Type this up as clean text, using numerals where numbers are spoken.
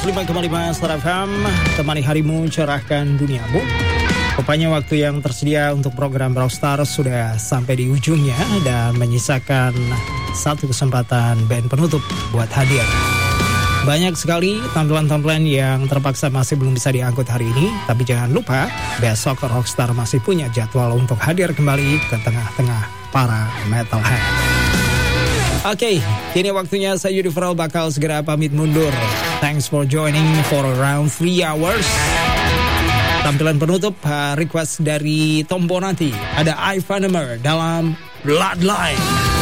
105,5 Star FM, temani harimu, cerahkan duniamu. Rupanya waktu yang tersedia untuk program Brawl Stars sudah sampai di ujungnya dan menyisakan satu kesempatan band penutup buat hadir. Banyak sekali tampilan-tampilan yang terpaksa masih belum bisa diangkut hari ini, tapi jangan lupa besok Rockstar masih punya jadwal untuk hadir kembali ke tengah-tengah para metalhead. Oke, kini waktunya saya Yudi Farel bakal segera pamit mundur. Thanks for joining for around 3 hours. Tampilan penutup request dari Tom Bonanti. Ada Ivan Emer dalam Bloodline.